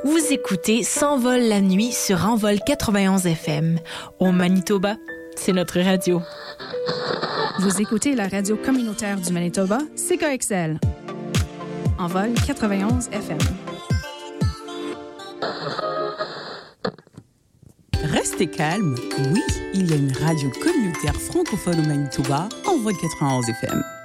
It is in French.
Vous écoutez S'envole la nuit sur Envol 91 FM. Au Manitoba, c'est notre radio. Vous écoutez la radio communautaire du Manitoba, CKXL. Envol 91 FM. Restez calme. Oui, il y a une radio communautaire francophone au Manitoba, Envol 91 FM.